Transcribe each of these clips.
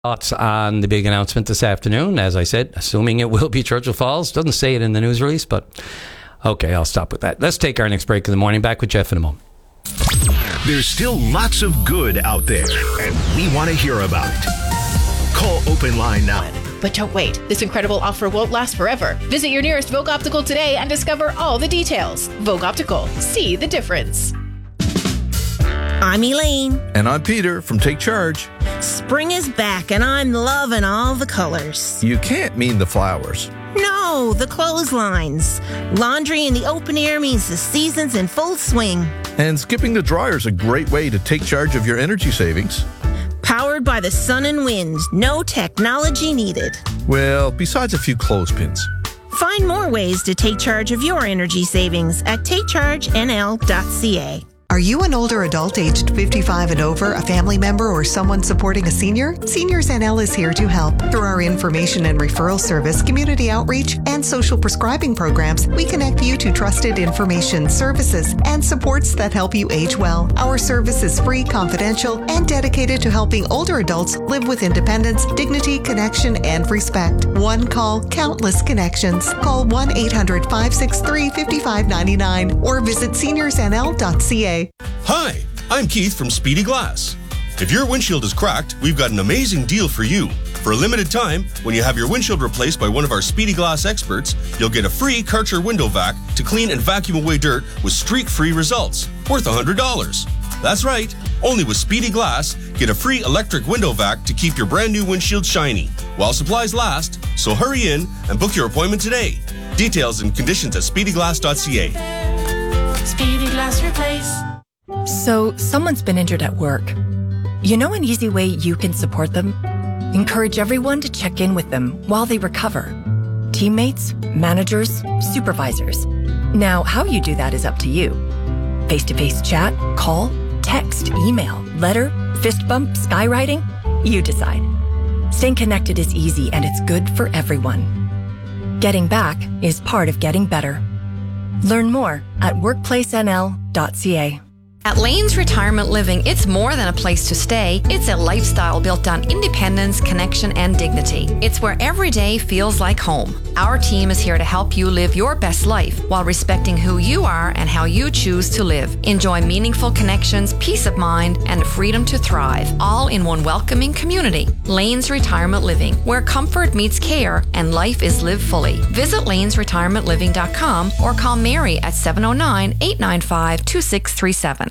Thoughts on the big announcement this afternoon? As I said, assuming it will be Churchill Falls. Doesn't say it in the news release, but okay, I'll stop with that. Let's take our next break in the morning. Back with Jeff in a moment. There's still lots of good out there, and we want to hear about it. Call Open Line now. But don't wait. This incredible offer won't last forever. Visit your nearest Vogue Optical today and discover all the details. Vogue Optical. See the difference. I'm Elaine. And I'm Peter from Take Charge. Spring is back and I'm loving all the colors. You can't mean the flowers. No, the clotheslines. Laundry in the open air means the season's in full swing. And skipping the dryer is a great way to take charge of your energy savings. Powered by the sun and wind. No technology needed. Well, besides a few clothespins. Find more ways to take charge of your energy savings at takechargenl.ca. Are you an older adult aged 55 and over, a family member, or someone supporting a senior? Seniors NL is here to help. Through our information and referral service, community outreach, and social prescribing programs, we connect you to trusted information, services, and supports that help you age well. Our service is free, confidential, and dedicated to helping older adults live with independence, dignity, connection, and respect. One call, countless connections. Call 1-800-563-5599 or visit seniorsnl.ca. Hi, I'm Keith from Speedy Glass. If your windshield is cracked, we've got an amazing deal for you. For a limited time, when you have your windshield replaced by one of our Speedy Glass experts, you'll get a free Karcher window vac to clean and vacuum away dirt with streak-free results, worth $100. That's right, only with Speedy Glass, get a free electric window vac to keep your brand new windshield shiny, while supplies last, so hurry in and book your appointment today. Details and conditions at speedyglass.ca. Speedy Glass Replace. So, someone's been injured at work. You know an easy way you can support them? Encourage everyone to check in with them while they recover. Teammates, managers, supervisors. Now, how you do that is up to you. Face-to-face chat, call, text, email, letter, fist bump, skywriting? You decide. Staying connected is easy and it's good for everyone. Getting back is part of getting better. Learn more at workplacenl.ca. At Lane's Retirement Living, it's more than a place to stay. It's a lifestyle built on independence, connection, and dignity. It's where every day feels like home. Our team is here to help you live your best life while respecting who you are and how you choose to live. Enjoy meaningful connections, peace of mind, and the freedom to thrive, all in one welcoming community. Lane's Retirement Living, where comfort meets care and life is lived fully. Visit lanesretirementliving.com or call Mary at 709-895-2637.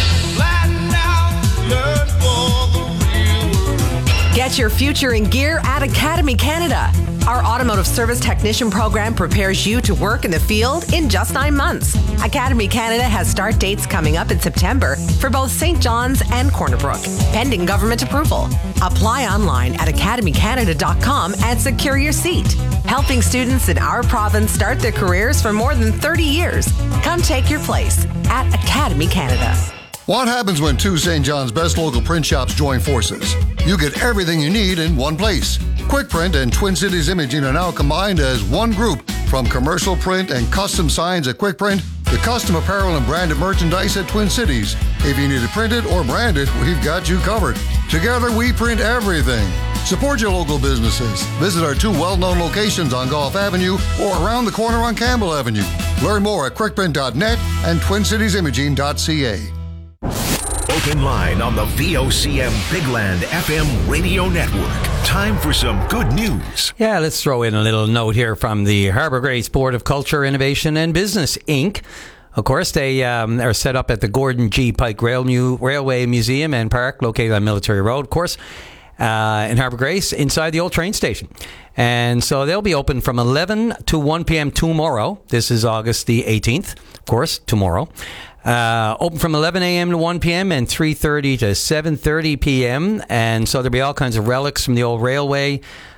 Get your future in gear at Academy Canada. Our automotive service technician program prepares you to work in the field in just 9 months. Academy Canada has start dates coming up in September for both St. John's and Corner Brook, pending government approval. Apply online at academycanada.com and secure your seat. Helping students in our province start their careers for more than 30 years. Come take your place at Academy Canada. What happens when two St. John's best local print shops join forces? You get everything you need in one place. Quick Print and Twin Cities Imaging are now combined as one group, from commercial print and custom signs at Quick Print to custom apparel and branded merchandise at Twin Cities. If you need it printed or branded, we've got you covered. Together, we print everything. Support your local businesses. Visit our two well-known locations on Gulf Avenue or around the corner on Campbell Avenue. Learn more at quickprint.net and twincitiesimaging.ca. Open Line on the VOCM Bigland FM radio network. Time for some good news. Yeah, let's throw in a little note here from the Harbour Grace Board of Culture, Innovation and Business, Inc. Of course, they are set up at the Gordon G. Pike Railway Museum and Park, located on Military Road, of course, in Harbour Grace, inside the old train station. And so they'll be open from 11 to 1 p.m. tomorrow. This is August the 18th, of course, tomorrow. Open from 11 a.m. to 1 p.m. and 3:30 to 7:30 p.m. And so there'll be all kinds of relics from the old railway,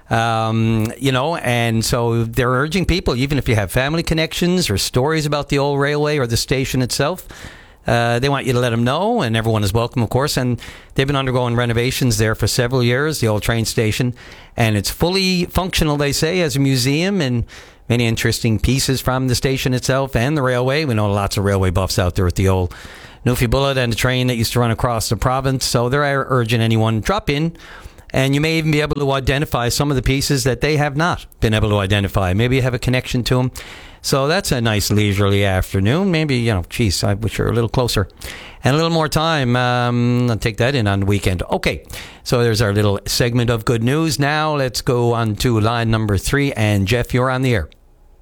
and so they're urging people, even if you have family connections or stories about the old railway or the station itself, they want you to let them know, and everyone is welcome, of course. And they've been undergoing renovations there for several years, the old train station, and it's fully functional, they say, as a museum, and many interesting pieces from the station itself and the railway. We know lots of railway buffs out there with the old Newfie Bullet and the train that used to run across the province. So they're urging anyone, drop in And you may even be able to identify some of the pieces that they have not been able to identify. Maybe you have a connection to them. So that's a nice leisurely afternoon. Maybe, I wish you were a little closer and a little more time. I'll take that in on the weekend. Okay, so there's our little segment of good news. Now let's go on to line number 3. And Jeff, you're on the air.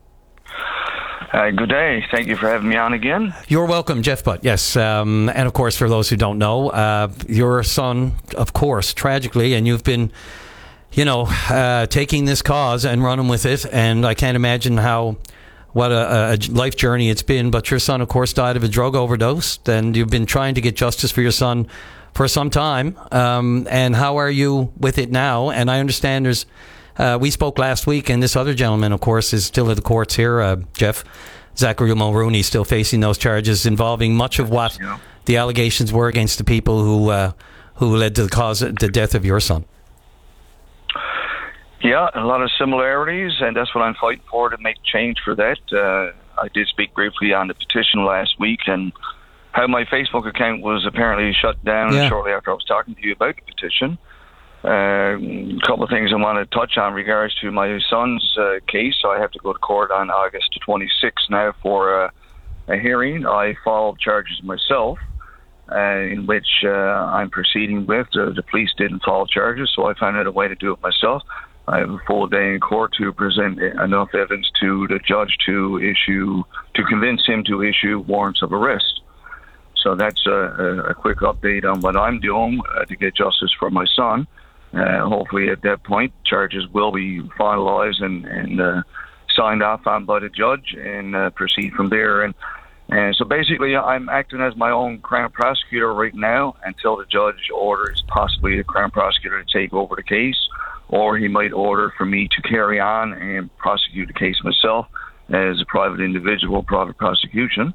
Good day. Thank you for having me on again. You're welcome, Jeff Butt. Yes. And of course, for those who don't know, your son, of course, tragically, and you've been, taking this cause and running with it. And I can't imagine what a life journey it's been. But your son, of course, died of a drug overdose, and you've been trying to get justice for your son for some time. And how are you with it now? And I understand we spoke last week, and this other gentleman, of course, is still at the courts here, Jeff. Zachary Mulrooney still facing those charges involving much of what the allegations were against the people who led to the death of your son. Yeah, a lot of similarities, and that's what I'm fighting for, to make change for that. I did speak briefly on the petition last week, and how my Facebook account was apparently shut down shortly after I was talking to you about the petition. A couple of things I want to touch on regards to my son's case. So I have to go to court on August 26th now for a hearing. I filed charges myself, in which I'm proceeding with. The police didn't file charges, so I found out a way to do it myself. I have a full day in court to present enough evidence to the judge to convince him to issue warrants of arrest. So that's a quick update on what I'm doing to get justice for my son. Hopefully at that point, charges will be finalized and signed off on by the judge, and proceed from there. And so basically, I'm acting as my own Crown Prosecutor right now until the judge orders possibly the Crown Prosecutor to take over the case, or he might order for me to carry on and prosecute the case myself as a private individual, private prosecution.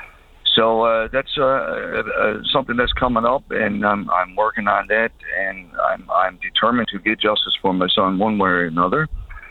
So that's something that's coming up, and I'm working on that, and I'm determined to get justice for my son one way or another.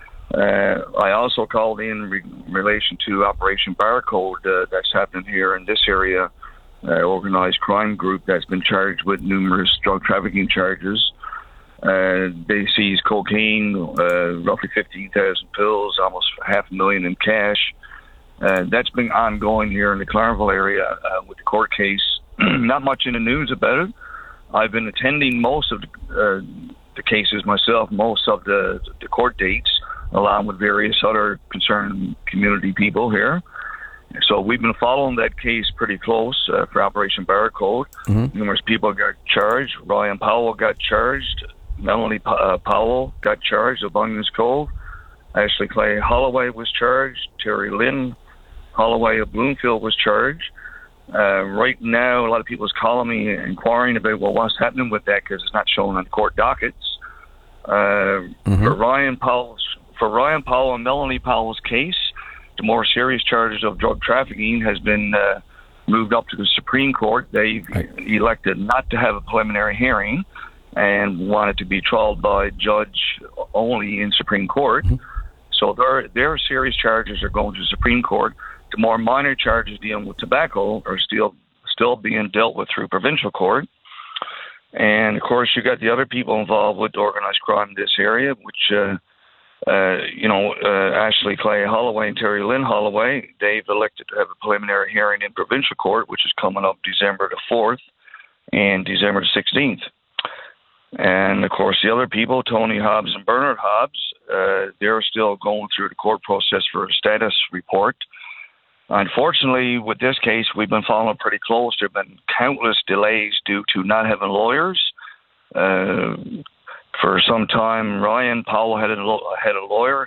I also called in relation to Operation Barcode that's happening here in this area, organized crime group that's been charged with numerous drug trafficking charges. They seized cocaine, roughly 15,000 pills, almost $500,000 in cash. That's been ongoing here in the Clareville area with the court case. Not much in the news about it. I've been attending most of the cases myself, most of the court dates, along with various other concerned community people here. So we've been following that case pretty close for Operation Barcode. Mm-hmm. Numerous people got charged. Ryan Powell got charged. Melanie Powell got charged of Bunyan's Cove. Ashley Clay Holloway was charged. Terry Lynn Holloway of Bloomfield was charged. Right now, a lot of people is calling me inquiring about, what's happening with that, because it's not shown on the court dockets. For Ryan Powell and Melanie Powell's case, the more serious charges of drug trafficking has been moved up to the Supreme Court. They've elected not to have a preliminary hearing and wanted to be trialed by judge only in Supreme Court. So their serious charges are going to the Supreme Court. The more minor charges dealing with tobacco are still being dealt with through provincial court. And, of course, you got the other people involved with organized crime in this area, which, Ashley Clay Holloway and Terry Lynn Holloway, they've elected to have a preliminary hearing in provincial court, which is coming up December the 4th and December the 16th. And, of course, the other people, Tony Hobbs and Bernard Hobbs, they're still going through the court process for a status report. Unfortunately, with this case, we've been following pretty close. There have been countless delays due to not having lawyers. For some time, Ryan Powell had a lawyer.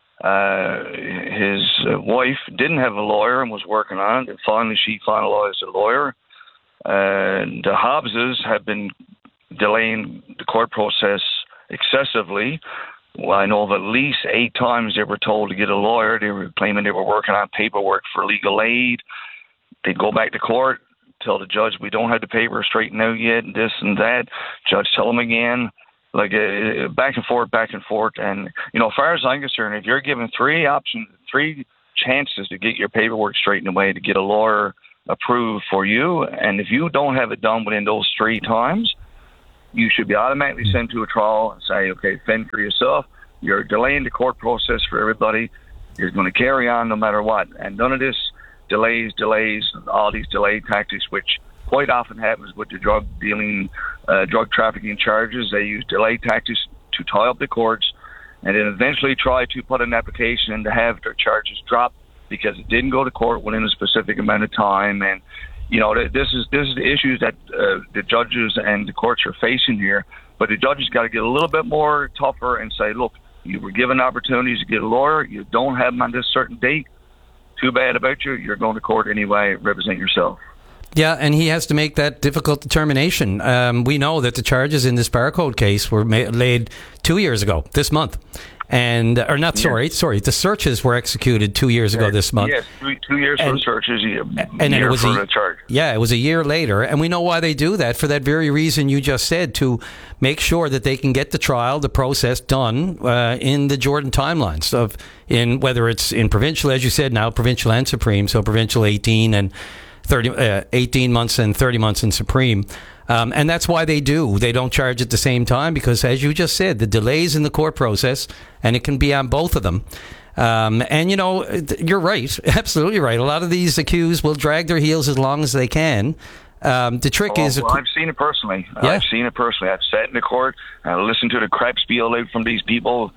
His wife didn't have a lawyer and was working on it, and finally she finalized a lawyer. And the Hobbses have been delaying the court process excessively. Well, I know of at least 8 times they were told to get a lawyer. They were claiming they were working on paperwork for legal aid. They'd go back to court, tell the judge, we don't have the paper straightened out yet, and this and that. Judge tell them again. Like back and forth. And, as far as I'm concerned, if you're given 3 chances to get your paperwork straightened away, to get a lawyer approved for you, and if you don't have it done within those 3 times, you should be automatically sent to a trial and say, okay, fend for yourself. You're delaying the court process for everybody. You're going to carry on no matter what. And none of this delays, all these delay tactics, which quite often happens with the drug trafficking charges. They use delay tactics to tie up the courts and then eventually try to put an application in to have their charges dropped because it didn't go to court within a specific amount of time. And, this is the issues that the judges and the courts are facing here. But the judges got to get a little bit more tougher and say, look, you were given opportunities to get a lawyer. You don't have them on this certain date. Too bad about you. You're going to court anyway. Represent yourself. Yeah, and he has to make that difficult determination. We know that the charges in this Barcode case were laid 2 years ago, this month. The searches were executed 2 years ago this month. Yes, 2 years for the searches, and it was for the charge. Yeah, it was a year later, and we know why they do that, for that very reason you just said, to make sure that they can get the trial, the process done in the Jordan timelines, whether it's in provincial, as you said, now provincial and Supreme, so provincial 18 months and 30 months in Supreme. And that's why they don't charge at the same time, because as you just said, the delays in the court process, and it can be on both of them. You're right, absolutely right. A lot of these accused will drag their heels as long as they can. The trick is... Well, I've seen it personally. Yeah. I've sat in the court and listened to the crap spiel out from these people,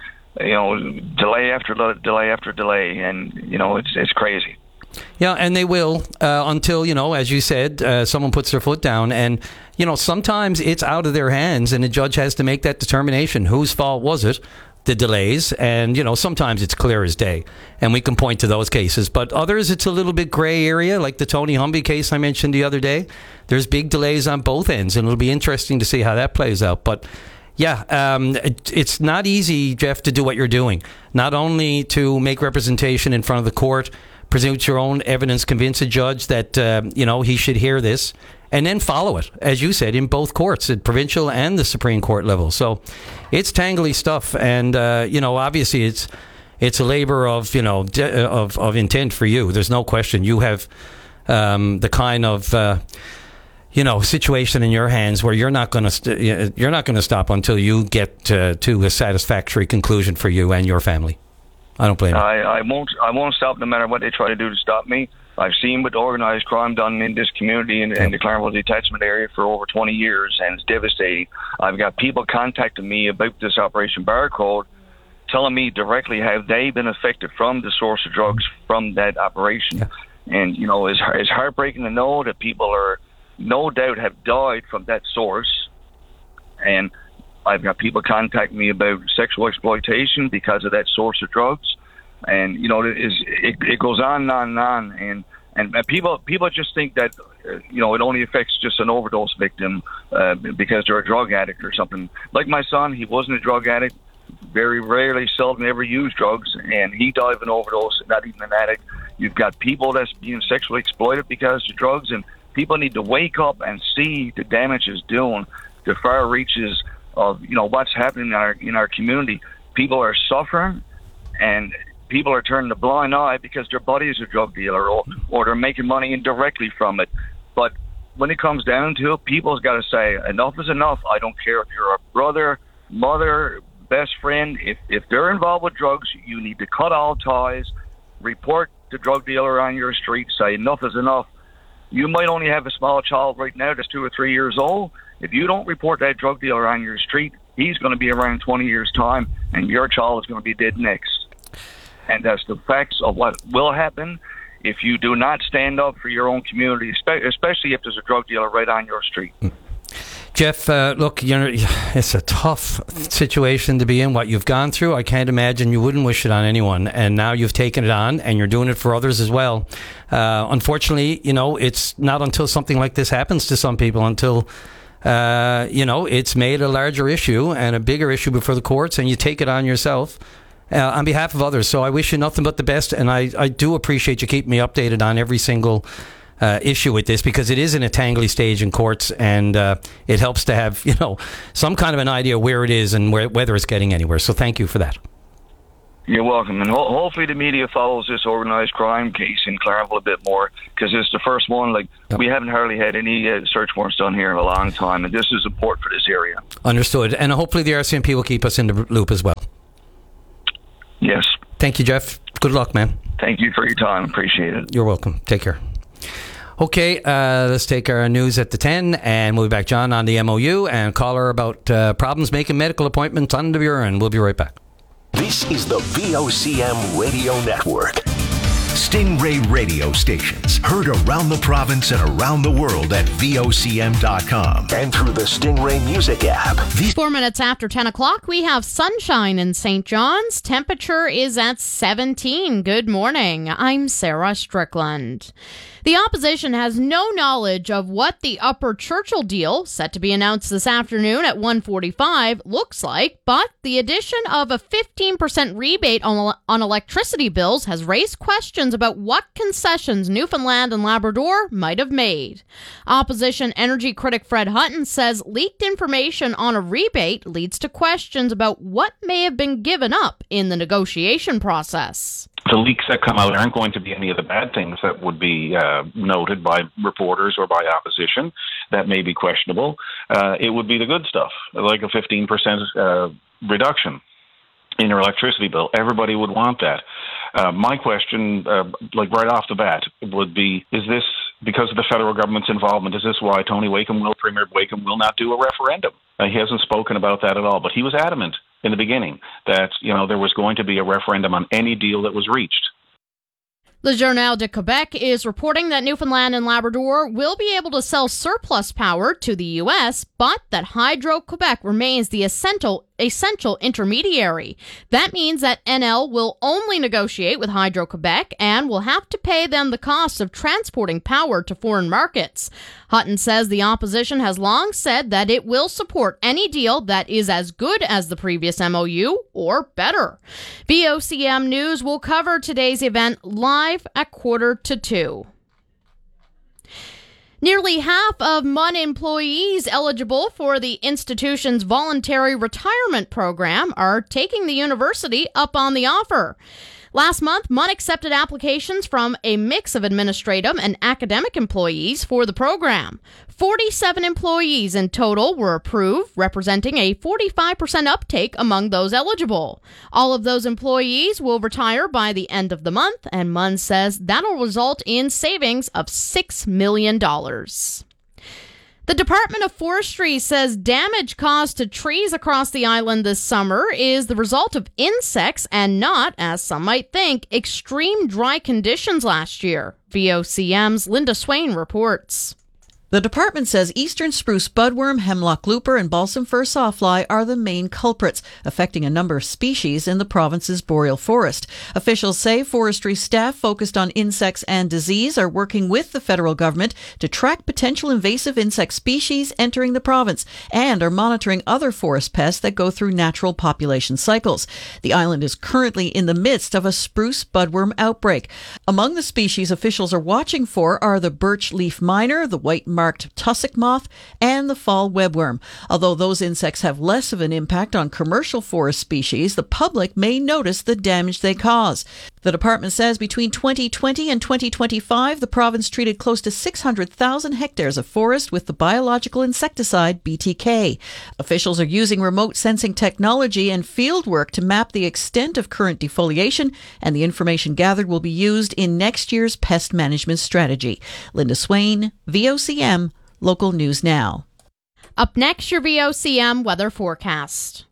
delay after delay, and, it's crazy. Yeah, and they will until, as you said, someone puts their foot down. And, sometimes it's out of their hands and the judge has to make that determination. Whose fault was it? The delays. And, sometimes it's clear as day. And we can point to those cases. But others, it's a little bit gray area, like the Tony Humby case I mentioned the other day. There's big delays on both ends, and it'll be interesting to see how that plays out. But... yeah, it's not easy, Jeff, to do what you're doing. Not only to make representation in front of the court, present your own evidence, convince a judge that, he should hear this, and then follow it, as you said, in both courts, at provincial and the Supreme Court level. So it's tangly stuff. And, obviously it's a labor of, of intent for you. There's no question. You have the kind of... situation in your hands where you're not going to stop until you get to a satisfactory conclusion for you and your family. I don't blame you. I won't stop no matter what they try to do to stop me. I've seen what organised crime done in this community and the Claremont detachment area for over 20 years, and it's devastating. I've got people contacting me about this Operation Barcode, telling me directly how they've been affected from the source of drugs from that operation. Yeah. And it's heartbreaking to know that people are no doubt have died from that source. And I've got people contacting me about sexual exploitation because of that source of drugs. And, it goes on and on and on. And people just think that, it only affects just an overdose victim because they're a drug addict or something. Like my son, he wasn't a drug addict, very rarely, seldom ever used drugs, and he died of an overdose, not even an addict. You've got people that's being sexually exploited because of drugs, and people need to wake up and see the damage it's doing, the far reaches of what's happening in our community. People are suffering, and people are turning a blind eye because their buddy is a drug dealer, or they're making money indirectly from it. But when it comes down to it, people's got to say enough is enough. I don't care if you're a brother, mother, best friend. If they're involved with drugs, you need to cut all ties, report the drug dealer on your street, say enough is enough. You might only have a small child right now that's 2 or 3 years old. If you don't report that drug dealer on your street, he's going to be around 20 years' time, and your child is going to be dead next. And that's the facts of what will happen if you do not stand up for your own community, especially if there's a drug dealer right on your street. Jeff, look, it's a tough situation to be in, what you've gone through. I can't imagine you wouldn't wish it on anyone. And now you've taken it on, and you're doing it for others as well. Unfortunately, it's not until something like this happens to some people until, it's made a larger issue and a bigger issue before the courts, and you take it on yourself on behalf of others. So I wish you nothing but the best, and I do appreciate you keeping me updated on every single issue with this, because it is in a tangly stage in courts, and it helps to have some kind of an idea where it is and whether it's getting anywhere. So thank you for that. You're welcome. And hopefully the media follows this organised crime case in Clareville a bit more, because it's the first one. We haven't hardly had any search warrants done here in a long time, and this is important for this area. Understood. And hopefully the RCMP will keep us in the loop as well. Yes. Thank you, Jeff. Good luck, man. Thank you for your time. Appreciate it. You're welcome. Take care. Okay, let's take our news at the 10, and we'll be back, John, on the MOU, and call her about problems making medical appointments on the Buren. We'll be right back. This is the VOCM Radio Network. Stingray radio stations heard around the province and around the world at VOCM.com and through the Stingray Music app. 4 minutes after 10 o'clock, we have sunshine in St. John's. Temperature is at 17. Good morning. I'm Sarah Strickland. The opposition has no knowledge of what the Upper Churchill deal, set to be announced this afternoon at 1:45, looks like, but the addition of a 15% rebate on electricity bills has raised questions about what concessions Newfoundland and Labrador might have made. Opposition energy critic Fred Hutton says leaked information on a rebate leads to questions about what may have been given up in the negotiation process. The leaks that come out aren't going to be any of the bad things that would be noted by reporters or by opposition. That may be questionable. It would be the good stuff, like a 15% reduction in your electricity bill. Everybody would want that. My question, right off the bat, would be, is this because of the federal government's involvement? Is this why Premier Wakeham will not do a referendum? He hasn't spoken about that at all, but he was adamant in the beginning that, there was going to be a referendum on any deal that was reached. Le Journal de Quebec is reporting that Newfoundland and Labrador will be able to sell surplus power to the U.S., but that Hydro-Quebec remains the essential intermediary. That means that NL will only negotiate with Hydro-Quebec and will have to pay them the cost of transporting power to foreign markets. Hutton says the opposition has long said that it will support any deal that is as good as the previous MOU or better. VOCM News will cover today's event live at 1:45. Nearly half of MUN employees eligible for the institution's voluntary retirement program are taking the university up on the offer. Last month, MUN accepted applications from a mix of administrative and academic employees for the program. 47 employees in total were approved, representing a 45% uptake among those eligible. All of those employees will retire by the end of the month, and MUN says that'll result in savings of $6 million. The Department of Forestry says damage caused to trees across the island this summer is the result of insects and not, as some might think, extreme dry conditions last year. VOCM's Linda Swain reports. The department says eastern spruce budworm, hemlock looper, and balsam fir sawfly are the main culprits, affecting a number of species in the province's boreal forest. Officials say forestry staff focused on insects and disease are working with the federal government to track potential invasive insect species entering the province and are monitoring other forest pests that go through natural population cycles. The island is currently in the midst of a spruce budworm outbreak. Among the species officials are watching for are the birch leaf miner, the white marked tussock moth, and the fall webworm. Although those insects have less of an impact on commercial forest species, the public may notice the damage they cause. The department says between 2020 and 2025, the province treated close to 600,000 hectares of forest with the biological insecticide BTK. Officials are using remote sensing technology and field work to map the extent of current defoliation, and the information gathered will be used in next year's pest management strategy. Linda Swain, VOCM, Local News Now. Up next, your VOCM weather forecast.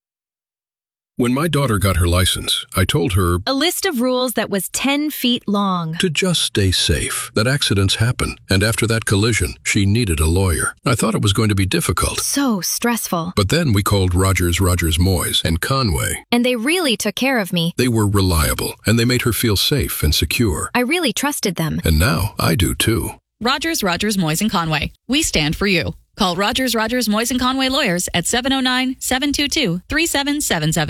When my daughter got her license, I told her a list of rules that was 10 feet long. To just stay safe, that accidents happen. And after that collision, she needed a lawyer. I thought it was going to be difficult. So stressful. But then we called Rogers Moyes and Conway. And they really took care of me. They were reliable, and they made her feel safe and secure. I really trusted them. And now I do too. Rogers, Moyes and Conway. We stand for you. Call Rogers, Moyes and Conway lawyers at 709-722-3777.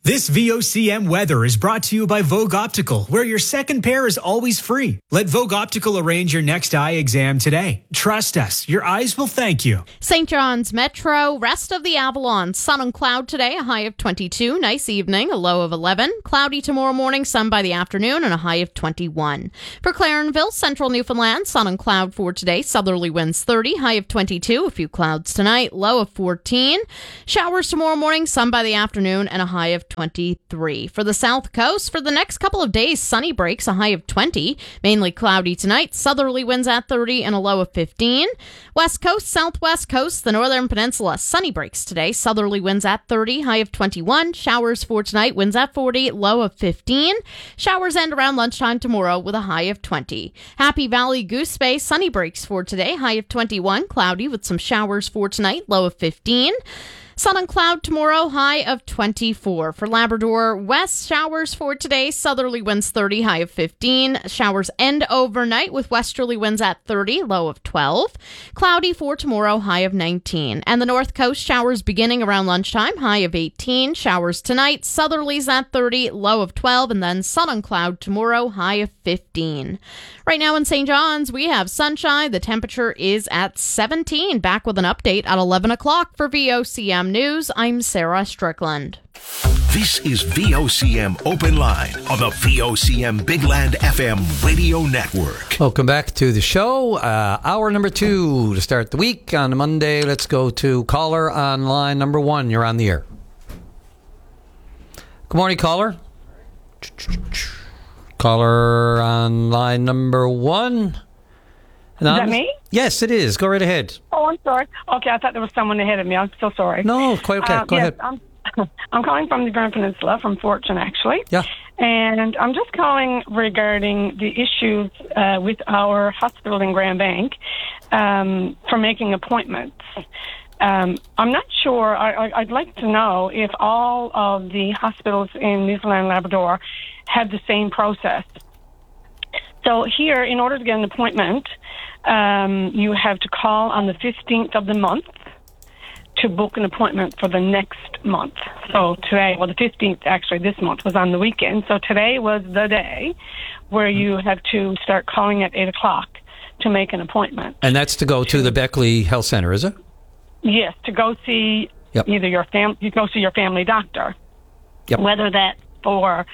This VOCM weather is brought to you by Vogue Optical, where your second pair is always free. Let Vogue Optical arrange your next eye exam today. Trust us, your eyes will thank you. St. John's Metro, rest of the Avalon. Sun and cloud today, a high of 22. Nice evening, a low of 11. Cloudy tomorrow morning, sun by the afternoon, and a high of 21. For Clarenville, central Newfoundland, sun and cloud for today. Southerly winds 30, high of 22. A few clouds tonight, low of 14. Showers tomorrow morning, sun by the afternoon, and a high of 23. For the South Coast, for the next couple of days, sunny breaks, a high of 20. Mainly cloudy tonight, southerly winds at 30 and a low of 15. West Coast, Southwest Coast, the Northern Peninsula, sunny breaks today, southerly winds at 30, high of 21. Showers for tonight, winds at 40, low of 15. Showers end around lunchtime tomorrow with a high of 20. Happy Valley, Goose Bay, sunny breaks for today, high of 21. Cloudy with some showers for tonight, low of 15. Sun and cloud tomorrow, high of 24. For Labrador West, showers for today, southerly winds 30, high of 15. Showers end overnight with westerly winds at 30, low of 12. Cloudy for tomorrow, high of 19. And the North Coast, showers beginning around lunchtime, high of 18. Showers tonight, southerlies at 30, low of 12. And then sun and cloud tomorrow, high of 15. Right now in St. John's, we have sunshine. The temperature is at 17. Back with an update at 11 o'clock for VOCM News. I'm Sarah Strickland. This is VOCM Open Line on the VOCM Big Land FM radio network. Welcome back to the show. Hour number 2 to start the week on Monday. Let's go to caller on line number 1. You're on the air. Good morning, caller. Caller on line number 1. Is that me? Yes, it is. Go right ahead. Oh, I'm sorry. Okay, I thought there was someone ahead of me. I'm so sorry. No, quite okay. Go ahead. I'm calling from the Grand Peninsula, from Fortune, actually. Yeah. And I'm just calling regarding the issues with our hospital in Grand Bank for making appointments. I'm not sure. I'd like to know if all of the hospitals in Newfoundland and Labrador have the same process. So here, in order to get an appointment, you have to call on the 15th of the month to book an appointment for the next month. So today, well, the 15th, actually, this month was on the weekend. So today was the day where you have to start calling at 8 o'clock to make an appointment. And that's to go to the Beckley Health Center, is it? Yes, to go see either your you go see your family doctor. Yep. Whether that's for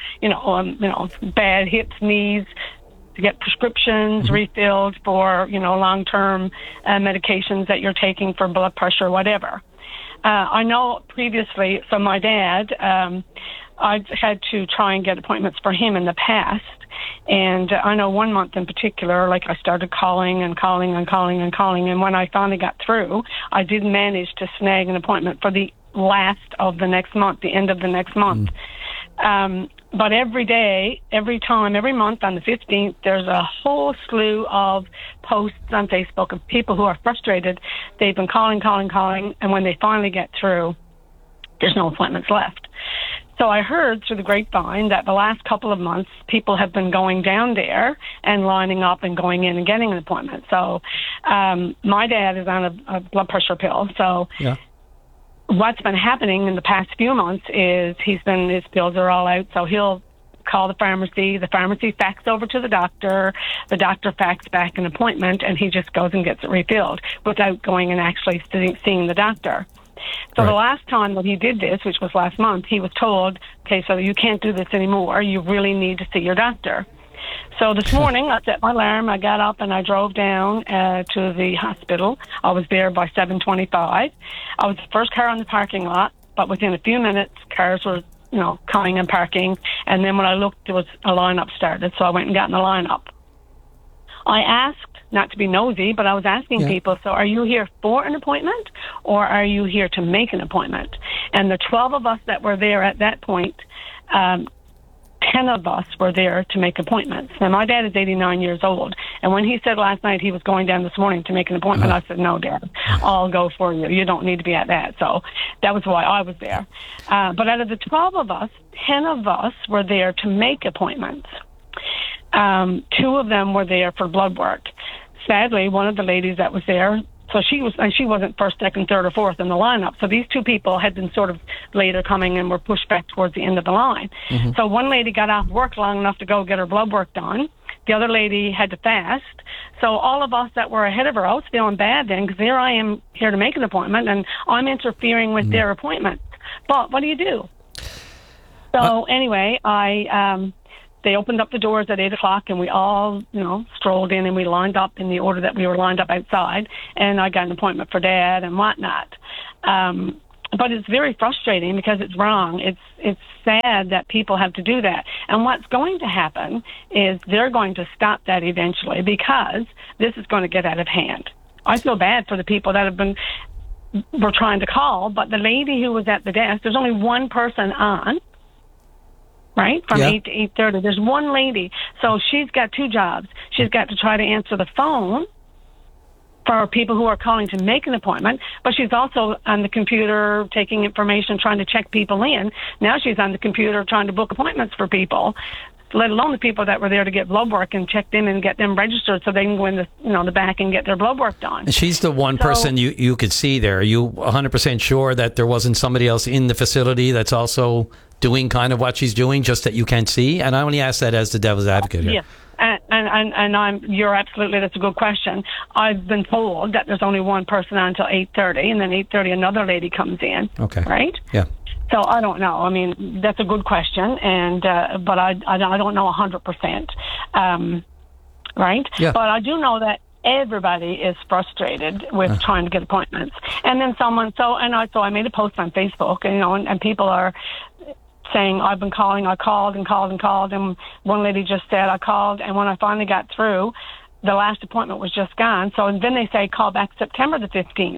bad hips, knees, to get prescriptions refilled for long-term medications that you're taking for blood pressure, whatever. I know previously, so my dad, I've had to try and get appointments for him in the past. And I know one month in particular, like I started calling. And when I finally got through, I did manage to snag an appointment for the last of the next month, the end of the next month. But every day, every time, every month on the 15th, there's a whole slew of posts on Facebook of people who are frustrated. They've been calling, and when they finally get through, there's no appointments left. So I heard through the grapevine that the last couple of months, people have been going down there and lining up and going in and getting an appointment. So my dad is on a blood pressure pill. So what's been happening in the past few months is his pills are all out. So he'll call the pharmacy fax over to the doctor fax back an appointment, and he just goes and gets it refilled without going and actually seeing the doctor. So the last time that he did this, which was last month, he was told, okay, so you can't do this anymore. You really need to see your doctor. So this morning, I set my alarm. I got up and I drove down to the hospital. I was there by 7:25. I was the first car on the parking lot, but within a few minutes, cars were, coming and parking. And then when I looked, there was a lineup started. So I went and got in the lineup. I asked, not to be nosy, but I was asking people, so are you here for an appointment or are you here to make an appointment? And the 12 of us that were there at that point, 10 of us were there to make appointments. Now, my dad is 89 years old, and when he said last night he was going down this morning to make an appointment, I said, no, Dad, I'll go for you. You don't need to be at that. So that was why I was there. But out of the 12 of us, 10 of us were there to make appointments. 2 of them were there for blood work. Sadly, one of the ladies that was there So she wasn't first, second, third, or fourth in the lineup. So these two people had been sort of later coming and were pushed back towards the end of the line. Mm-hmm. So one lady got off work long enough to go get her blood work done. The other lady had to fast. So all of us that were ahead of her, I was feeling bad then, because here I am here to make an appointment, and I'm interfering with their appointment. But what do you do? So anyway, they opened up the doors at 8 o'clock, and we all, strolled in, and we lined up in the order that we were lined up outside, and I got an appointment for Dad and whatnot. But it's very frustrating because it's wrong. It's sad that people have to do that. And what's going to happen is they're going to stop that eventually, because this is going to get out of hand. I feel bad for the people that were trying to call, but the lady who was at the desk, there's only one person on, right? From 8 to 8:30. There's one lady. So she's got two jobs. She's got to try to answer the phone for people who are calling to make an appointment, but she's also on the computer taking information, trying to check people in. Now she's on the computer trying to book appointments for people, let alone the people that were there to get blood work and check them and get them registered so they can go in the back and get their blood work done. She's the one person you could see there. Are you 100% sure that there wasn't somebody else in the facility that's also doing kind of what she's doing, just that you can't see? And I only ask that as the devil's advocate here. Yes. And you're absolutely, that's a good question. I've been told that there's only one person on until 8:30, and then 8:30 another lady comes in. Okay. Right? Yeah. So I don't know. I mean, that's a good question, and but I don't know 100%. Right? Yeah. But I do know that everybody is frustrated with trying to get appointments. And then so I made a post on Facebook, and people are saying, I've been calling, I called and called and called, and one lady just said, I called, and when I finally got through, the last appointment was just gone. So then they say, call back September the 15th.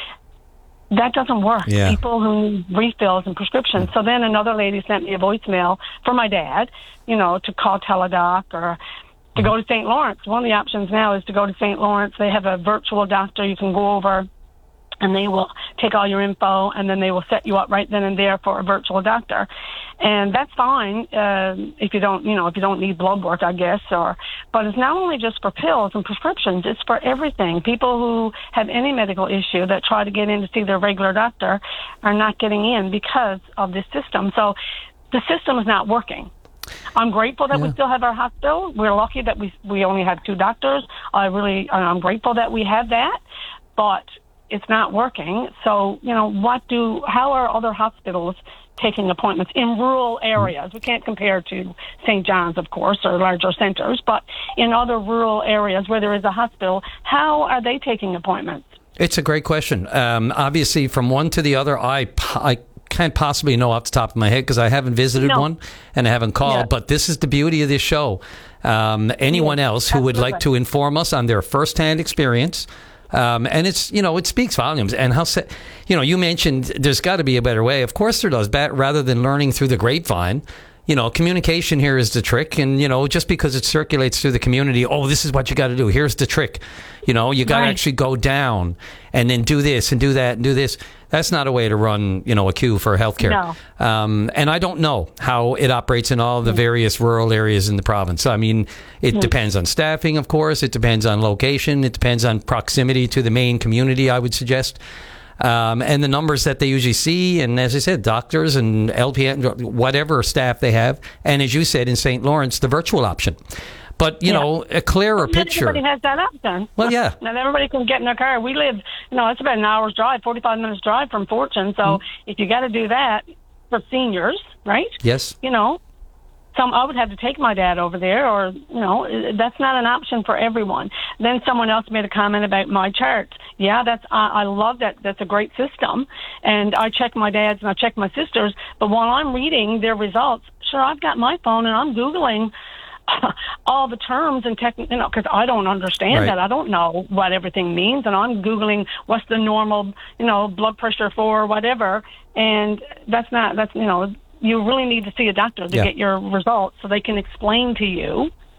That doesn't work. Yeah. People who need refills and prescriptions. So then another lady sent me a voicemail for my dad, to call Teladoc or to go to St. Lawrence. One of the options now is to go to St. Lawrence. They have a virtual doctor you can go over, and they will take all your info, and then they will set you up right then and there for a virtual doctor. And that's fine if you don't need blood work, I guess. But it's not only just for pills and prescriptions; it's for everything. People who have any medical issue that try to get in to see their regular doctor are not getting in because of this system. So the system is not working. I'm grateful that we still have our hospital. We're lucky that we only have two doctors. I'm grateful that we have that, but it's not working. So, how are other hospitals taking appointments in rural areas? We can't compare to St. John's, of course, or larger centers, but in other rural areas where there is a hospital, how are they taking appointments? It's a great question. Obviously, from one to the other, I can't possibly know off the top of my head because I haven't visited one and I haven't called. Yeah. But this is the beauty of this show. Anyone else who would like to inform us on their firsthand experience, and it's, it speaks volumes. And you mentioned there's got to be a better way. Of course there does. Rather than learning through the grapevine, communication here is the trick. And, just because it circulates through the community, this is what you got to do. Here's the trick. You got to actually go down and then do this and do that and do this. That's not a way to run, a queue for healthcare. No. And I don't know how it operates in all the various rural areas in the province. I mean, it depends on staffing, of course. It depends on location. It depends on proximity to the main community, I would suggest. And the numbers that they usually see. And as I said, doctors and LPN, whatever staff they have. And as you said, in St. Lawrence, the virtual option. But, a clearer picture. Everybody has that option. Well, yeah. Not everybody can get in their car. We live, it's about an hour's drive, 45 minutes drive from Fortune. So if you got to do that for seniors, right? Yes. I would have to take my dad over there, or, that's not an option for everyone. Then someone else made a comment about my charts. Yeah, I love that. That's a great system. And I check my dad's and I check my sister's. But while I'm reading their results, sure, I've got my phone and I'm Googling all the terms and because I don't understand that. I don't know what everything means, and I'm Googling what's the normal, blood pressure for whatever, and you really need to see a doctor to get your results so they can explain to you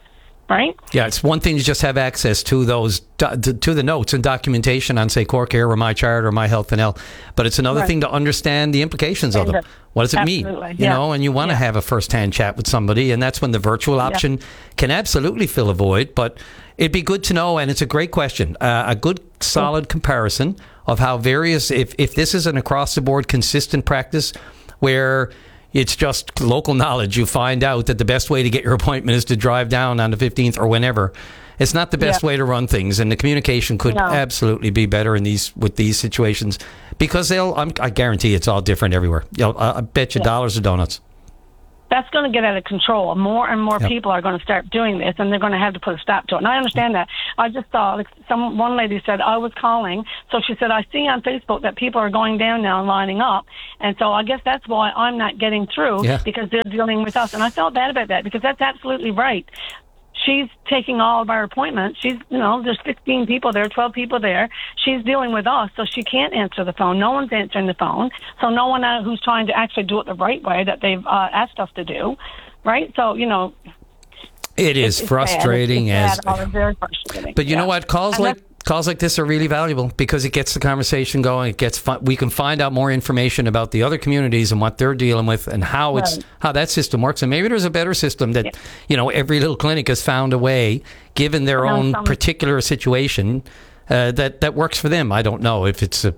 right? Yeah, it's one thing to just have access to those to the notes and documentation on, say, CorkAir or MyChart or MyHealth&L, but it's another thing to understand the implications of them. What does it mean? You know, and you want to have a first-hand chat with somebody, and that's when the virtual option can absolutely fill a void. But it'd be good to know, and it's a great question, a good solid comparison of how various, if this is an across-the-board consistent practice where it's just local knowledge. You find out that the best way to get your appointment is to drive down on the 15th or whenever. It's not the best way to run things, and the communication could absolutely be better with these situations because I guarantee it's all different everywhere. I bet you dollars or donuts. That's going to get out of control. More and more people are going to start doing this, and they're going to have to put a stop to it. And I understand that. I just saw one lady said, I was calling. So she said, I see on Facebook that people are going down now and lining up. And so I guess that's why I'm not getting through because they're dealing with us. And I felt bad about that because that's absolutely right. She's taking all of our appointments. There's 15 people there, 12 people there. She's dealing with us, so she can't answer the phone. No one's answering the phone. So no one who's trying to actually do it the right way that they've asked us to do, right? So, it is frustrating. It's very frustrating. But you know what? Calls like this are really valuable because it gets the conversation going. We can find out more information about the other communities and what they're dealing with and how that system works. And maybe there's a better system that every little clinic has found a way, given their own particular situation, that works for them. I don't know if it's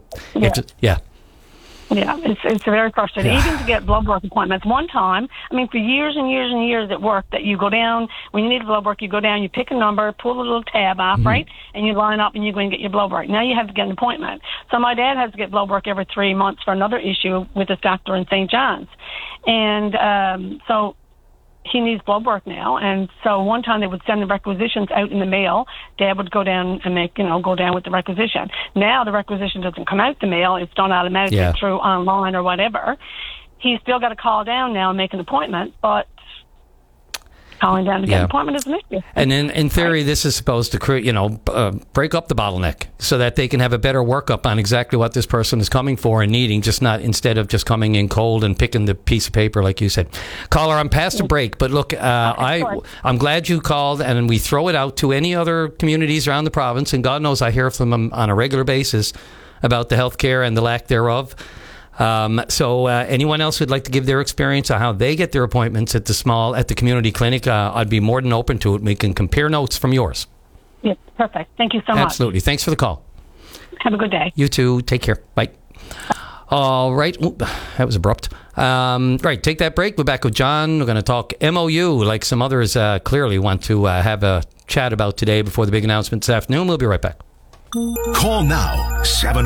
Yeah, it's very frustrating. Even to get blood work appointments. One time, for years and years and years it worked that you go down, when you need blood work, you go down, you pick a number, pull a little tab off, right? And you line up and you go and get your blood work. Now you have to get an appointment. So my dad has to get blood work every 3 months for another issue with his doctor in St. John's. And so he needs blood work now. And so one time they would send the requisitions out in the mail. Dad would go down and go down with the requisition. Now the requisition doesn't come out the mail. It's done automatically through online or whatever. He's still got to call down now and make an appointment, but calling down to get an appointment is an issue. And in theory, this is supposed to create, break up the bottleneck so that they can have a better workup on exactly what this person is coming for and needing, instead of just coming in cold and picking the piece of paper, like you said. Caller, I'm past a break, but look, I'm glad you called, and we throw it out to any other communities around the province, and God knows I hear from them on a regular basis about the healthcare and the lack thereof. So anyone else who'd like to give their experience on how they get their appointments at the community clinic, I'd be more than open to it. We can compare notes from yours. Yes, perfect. Thank you so much. Absolutely. Thanks for the call. Have a good day. You too. Take care. Bye. All right. Ooh, that was abrupt. Right. Take that break. We're back with John. We're going to talk MOU like some others clearly want to have a chat about today before the big announcement this afternoon. We'll be right back. Call now,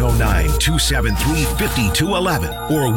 709-273-5211 or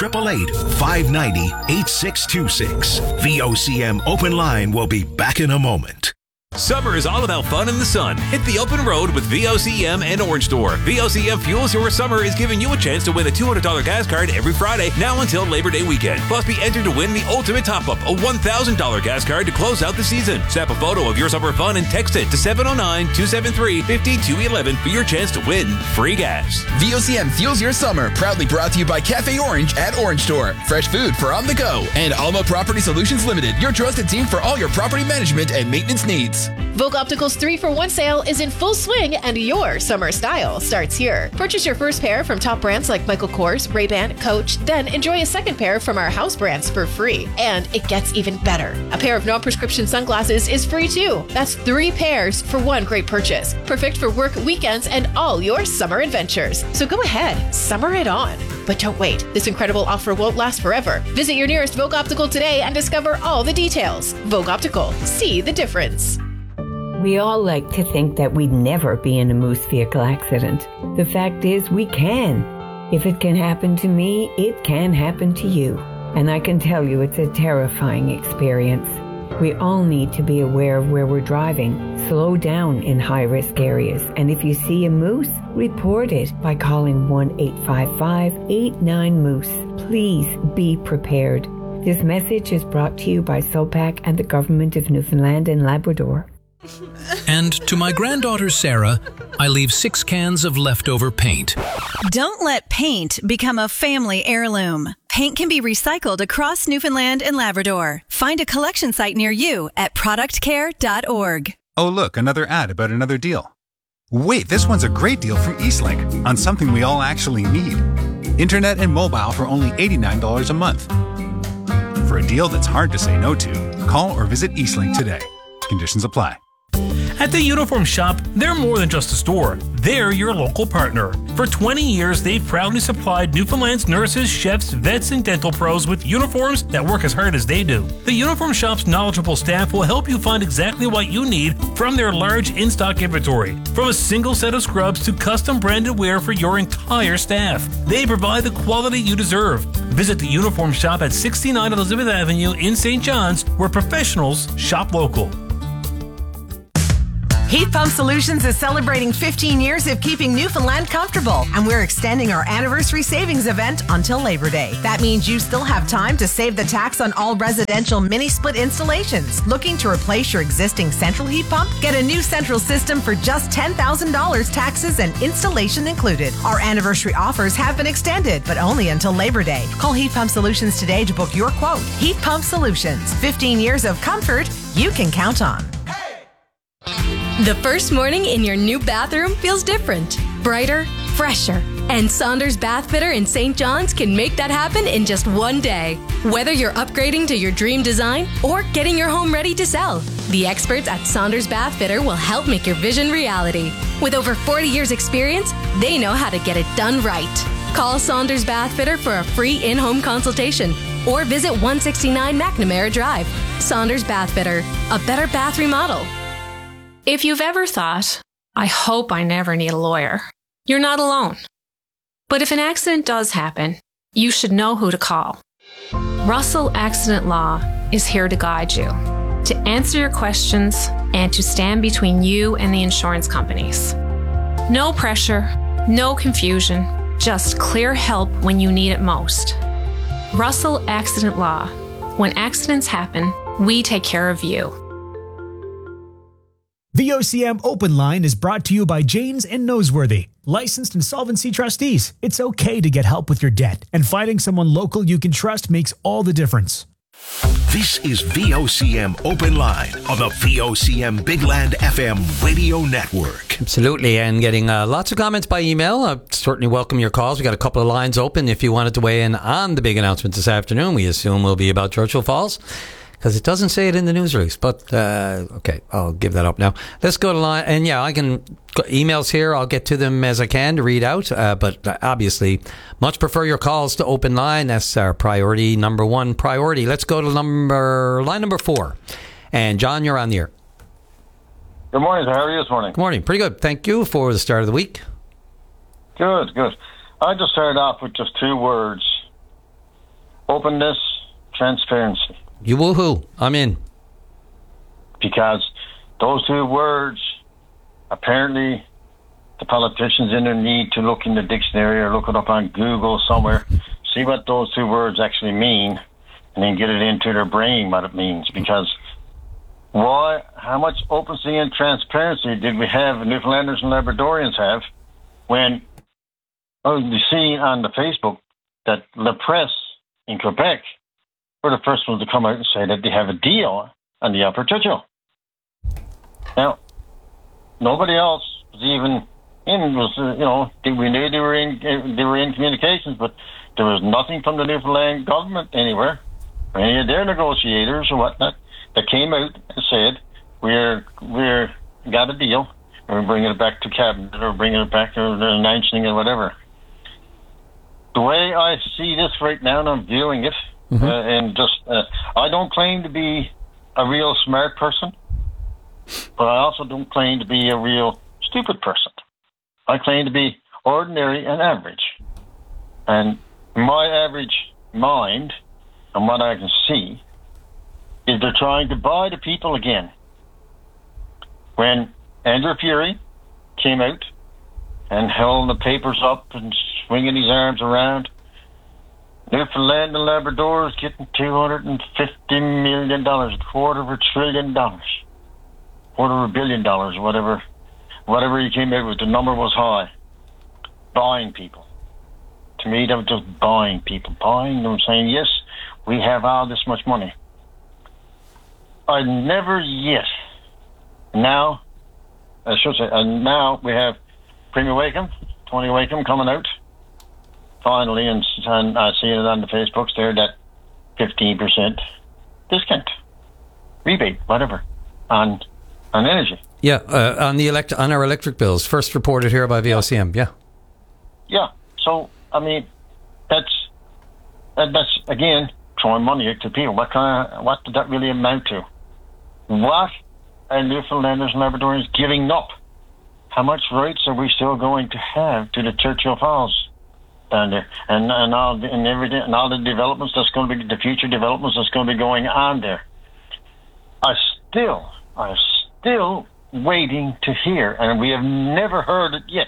1-888-590-8626. VOCM Open Line will be back in a moment. Summer is all about fun in the sun. Hit the open road with VOCM and Orange Store. VOCM Fuels Your Summer is giving you a chance to win a $200 gas card every Friday, now until Labor Day weekend. Plus, be entered to win the ultimate top-up, a $1,000 gas card to close out the season. Snap a photo of your summer fun and text it to 709-273-5211 for your chance to win free gas. VOCM Fuels Your Summer, proudly brought to you by Cafe Orange at Orange Store. Fresh food for on the go. And Alma Property Solutions Limited, your trusted team for all your property management and maintenance needs. Vogue Optical's 3-for-1 sale is in full swing, and your summer style starts here. Purchase your first pair from top brands like Michael Kors, Ray-Ban, Coach, then enjoy a second pair from our house brands for free. And it gets even better. A pair of non-prescription sunglasses is free too. That's 3 pairs for one great purchase. Perfect for work, weekends, and all your summer adventures. So go ahead, summer it on. But don't wait. This incredible offer won't last forever. Visit your nearest Vogue Optical today and discover all the details. Vogue Optical. See the difference. We all like to think that we'd never be in a moose vehicle accident. The fact is, we can. If it can happen to me, it can happen to you. And I can tell you it's a terrifying experience. We all need to be aware of where we're driving. Slow down in high-risk areas. And if you see a moose, report it by calling 1-855-89-MOOSE. Please be prepared. This message is brought to you by SOPAC and the Government of Newfoundland and Labrador. And to my granddaughter Sarah, I leave 6 cans of leftover paint. Don't let paint become a family heirloom. Paint can be recycled across Newfoundland and Labrador. Find a collection site near you at productcare.org. Oh, look, another ad about another deal. Wait, this one's a great deal from Eastlink on something we all actually need. Internet and mobile for only $89 a month. For a deal that's hard to say no to, call or visit Eastlink today. Conditions apply. At the Uniform Shop, they're more than just a store. They're your local partner. For 20 years, they've proudly supplied Newfoundland's nurses, chefs, vets, and dental pros with uniforms that work as hard as they do. The Uniform Shop's knowledgeable staff will help you find exactly what you need from their large in-stock inventory. From a single set of scrubs to custom branded wear for your entire staff. They provide the quality you deserve. Visit the Uniform Shop at 69 Elizabeth Avenue in St. John's, where professionals shop local. Heat Pump Solutions is celebrating 15 years of keeping Newfoundland comfortable, and we're extending our anniversary savings event until Labor Day. That means you still have time to save the tax on all residential mini-split installations. Looking to replace your existing central heat pump? Get a new central system for just $10,000, taxes and installation included. Our anniversary offers have been extended, but only until Labor Day. Call Heat Pump Solutions today to book your quote. Heat Pump Solutions, 15 years of comfort you can count on. The first morning in your new bathroom feels different, brighter, fresher. And Saunders Bath Fitter in St. John's can make that happen in just one day. Whether you're upgrading to your dream design or getting your home ready to sell, the experts at Saunders Bath Fitter will help make your vision reality. With over 40 years experience, they know how to get it done right. Call Saunders Bath Fitter for a free in-home consultation or visit 169 McNamara Drive. Saunders Bath Fitter, a better bath remodel. If you've ever thought, I hope I never need a lawyer, you're not alone. But if an accident does happen, you should know who to call. Russell Accident Law is here to guide you, to answer your questions, and to stand between you and the insurance companies. No pressure, no confusion, just clear help when you need it most. Russell Accident Law. When accidents happen, we take care of you. The OCM Open Line is brought to you by Janes and Noseworthy, licensed insolvency trustees. It's okay to get help with your debt, and finding someone local you can trust makes all the difference. This is VOCM Open Line on the VOCM Big Land FM radio network. Absolutely, and getting lots of comments by email. I certainly welcome your calls. We got a couple of lines open if you wanted to weigh in on the big announcement this afternoon. We assume will be about Churchill Falls, because it doesn't say it in the news release. But, okay, I'll give that up now. Let's go to line. And yeah, I can emails here. I'll get to them as I can to read out. But obviously, much prefer your calls to Open Line. That's our priority, number one priority. Let's go to line number 4. And John, you're on the air. Good morning. How are you this morning? Good morning. Pretty good. Thank you for the start of the week. Good, good. I just started off with just 2 words. Openness, transparency. You woohoo. I'm in. Because those 2 words, apparently the politicians in there need to look in the dictionary or look it up on Google somewhere, see what those 2 words actually mean, and then get it into their brain what it means. Because how much openness and transparency did we have, Newfoundlanders and Labradorians have, when you see on the Facebook that La Presse in Quebec were the first ones to come out and say that they have a deal on the Upper Churchill. Now, nobody else was even in. We knew they were in communications, but there was nothing from the Newfoundland government anywhere, or any of their negotiators or whatnot, that came out and said we're got a deal, and we're bringing it back to cabinet, or bringing it back, or announcing it, or whatever. The way I see this right now, and I'm viewing it. I don't claim to be a real smart person, but I also don't claim to be a real stupid person. I claim to be ordinary and average. And my average mind, and what I can see, is they're trying to buy the people again. When Andrew Furey came out and held the papers up and swinging his arms around, Newfoundland and Labrador is getting $250 million, $250 billion, $250 billion, whatever he came out with. The number was high. Buying people to me, they were just buying them, saying, yes, we have all this much money. I never yet. Now, I should say, now we have Premier Wakeham, Tony Wakeham coming out, finally, and I see it on the Facebooks there, that 15% discount, rebate, whatever, on energy. Yeah, on our electric bills, first reported here by VOCM, yeah. Yeah, so, I mean, that's again, throwing money out to people. What did that really amount to? What are Newfoundlanders and Labradorians giving up? How much rights are we still going to have to the Churchill Falls down there, and all the developments that's going to be, the future developments that's going to be going on there? I'm still waiting to hear, and we have never heard it yet.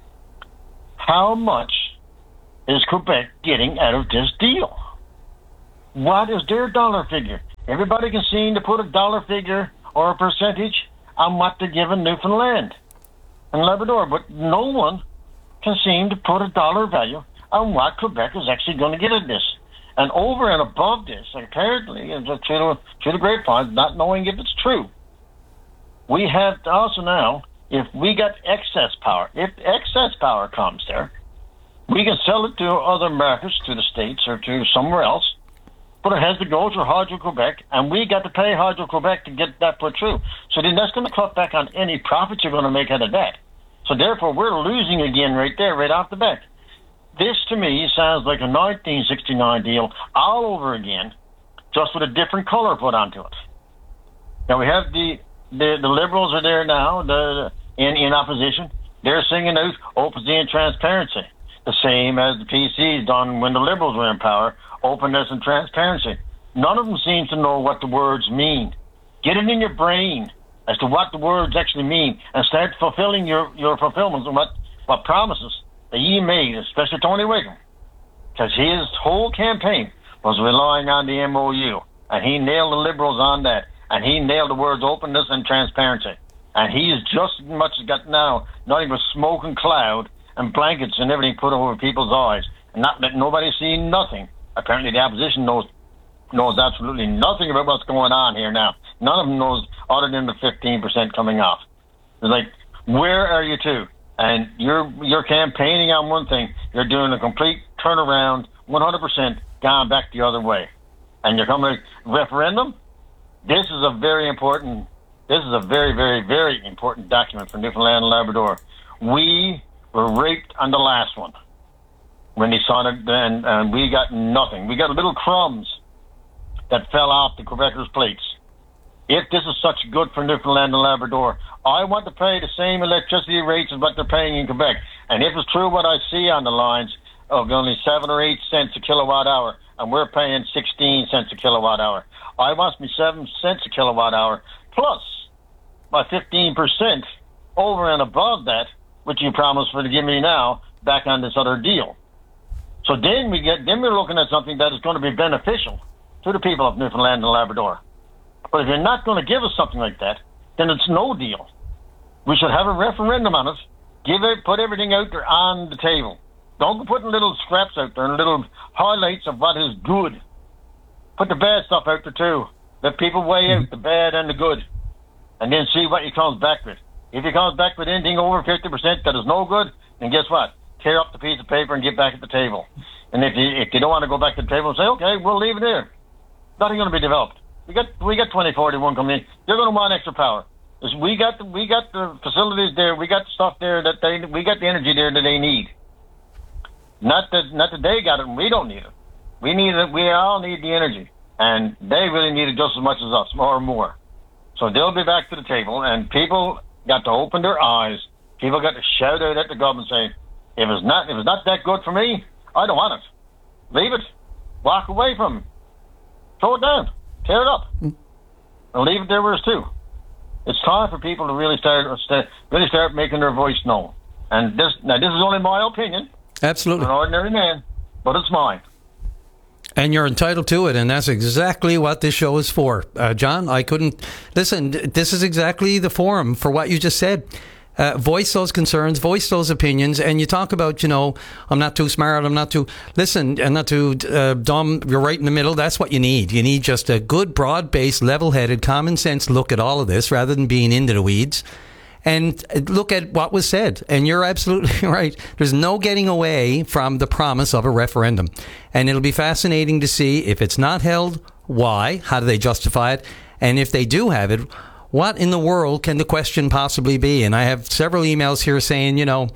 How much is Quebec getting out of this deal? What is their dollar figure? Everybody can seem to put a dollar figure or a percentage on what they're giving Newfoundland and Labrador, but no one can seem to put a dollar value on what Quebec is actually going to get at this. And over and above this, apparently, through the grapevine, not knowing if it's true, we have also now, if we got excess power, if excess power comes there, we can sell it to other markets, to the States or to somewhere else, but it has to go through Hydro-Quebec, and we got to pay Hydro-Quebec to get that put through. So then that's going to cut back on any profits you're going to make out of that. So therefore, we're losing again right there, right off the bat. This, to me, sounds like a 1969 deal all over again, just with a different color put onto it. Now, we have the Liberals are there now, in opposition. They're singing out openness and transparency, the same as the PC's done when the Liberals were in power, openness and transparency. None of them seem to know what the words mean. Get it in your brain as to what the words actually mean, and start fulfilling your fulfillments and what promises that you made, especially Tony Wakeham, because his whole campaign was relying on the MOU, and he nailed the Liberals on that, and he nailed the words openness and transparency, and he's just as much as got now nothing but smoke and cloud and blankets and everything put over people's eyes, and not that nobody seen nothing. Apparently the opposition knows absolutely nothing about what's going on here now. None of them knows other than the 15% coming off. It's like, where are you to? And you're campaigning on one thing, you're doing a complete turnaround, 100% gone back the other way. And you're coming to referendum? This is a very, very, very important document for Newfoundland and Labrador. We were raped on the last one when they signed it, and we got nothing. We got little crumbs that fell off the Quebecers' plates. If this is such good for Newfoundland and Labrador, I want to pay the same electricity rates as what they're paying in Quebec. And if it's true what I see on the lines of only 7 or 8 cents a kilowatt hour, and we're paying 16 cents a kilowatt hour, I want me 7 cents a kilowatt hour plus my 15% over and above that, which you promised to give me now, back on this other deal. So then we're looking at something that is going to be beneficial to the people of Newfoundland and Labrador. But if you're not going to give us something like that, then it's no deal. We should have a referendum on it. Put everything out there on the table. Don't go putting little scraps out there and little highlights of what is good. Put the bad stuff out there too. Let people weigh out the bad and the good, and then see what he comes back with. If he comes back with anything over 50% that is no good, then guess what? Tear up the piece of paper and get back at the table. And if you don't want to go back to the table, say, okay, we'll leave it there. Nothing going to be developed. We got 2041 coming in. They're going to want extra power. We got the facilities there. We got the stuff there we got the energy there that they need. Not that they got it and we don't need it. We all need the energy, and they really need it just as much as us, or more. So they'll be back to the table, and people got to open their eyes. People got to shout out at the government saying, if it's not that good for me, I don't want it. Leave it. Walk away from it. Throw it down. Tear it up. And leave it there where it's to. It's time for people to really start making their voice known. And this is only my opinion. Absolutely. I'm an ordinary man, but it's mine. And you're entitled to it, and that's exactly what this show is for. John, I couldn't... Listen, this is exactly the forum for what you just said. voice those concerns, voice those opinions, and you talk about, I'm not too smart, I'm not too dumb, you're right in the middle. That's what you need. You need just a good, broad-based, level-headed, common sense look at all of this rather than being into the weeds. And look at what was said. And you're absolutely right. There's no getting away from the promise of a referendum. And it'll be fascinating to see if it's not held, why, how do they justify it, and if they do have it, what in the world can the question possibly be? And I have several emails here saying, in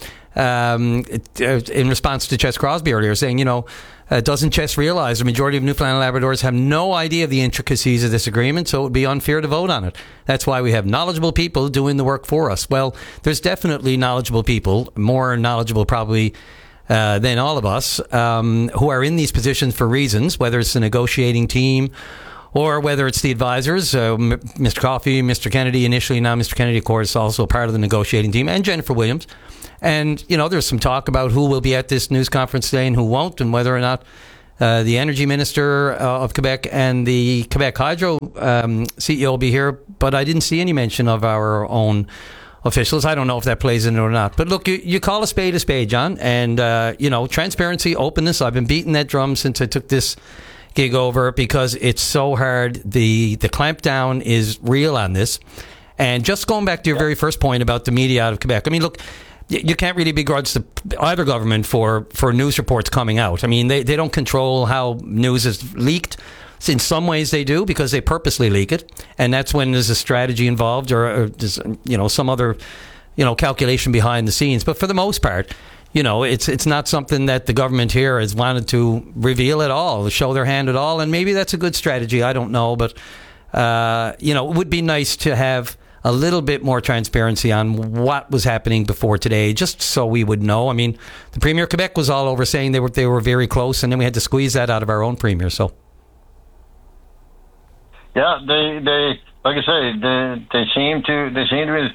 response to Chess Crosby earlier, saying, doesn't Chess realize the majority of Newfoundland and Labradors have no idea of the intricacies of this agreement, so it would be unfair to vote on it. That's why we have knowledgeable people doing the work for us. Well, there's definitely knowledgeable people, more knowledgeable probably than all of us, who are in these positions for reasons, whether it's the negotiating team or whether it's the advisors, Mr. Coffey, Mr. Kennedy initially, now Mr. Kennedy, of course, also part of the negotiating team, and Jennifer Williams. And, there's some talk about who will be at this news conference today and who won't, and whether or not the Energy Minister of Quebec and the Quebec Hydro CEO will be here. But I didn't see any mention of our own officials. I don't know if that plays in it or not. But look, you call a spade, John, and, transparency, openness. I've been beating that drum since I took this gig over because it's so hard. The clampdown is real on this. And just going back to your very first point about the media out of Quebec, I mean, look, you can't really begrudge either government for news reports coming out. I mean, they don't control how news is leaked. In some ways they do because they purposely leak it. And that's when there's a strategy involved or there's, some other, calculation behind the scenes. But for the most part, it's not something that the government here has wanted to reveal at all, show their hand at all. And maybe that's a good strategy. I don't know. But, it would be nice to have a little bit more transparency on what was happening before today, just so we would know. I mean, the Premier of Quebec was all over saying they were very close, and then we had to squeeze that out of our own Premier. So, yeah, they like I say, they seem to be